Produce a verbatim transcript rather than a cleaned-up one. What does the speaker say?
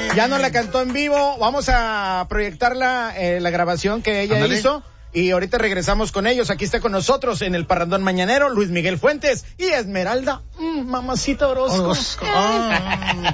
Ya no la cantó en vivo. Vamos a proyectar la, eh, la grabación que ella Andale. hizo. Y ahorita regresamos con ellos. Aquí está con nosotros en el Parrandón Mañanero Luis Miguel Fuentes y Esmeralda, mm, mamacita Orozco. Orozco. Ah.